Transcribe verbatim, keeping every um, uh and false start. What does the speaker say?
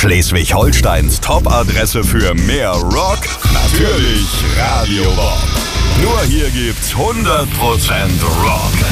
Schleswig-Holsteins Top-Adresse für mehr Rock? Natürlich Radio Bob. Nur hier gibt's hundert Prozent Rock.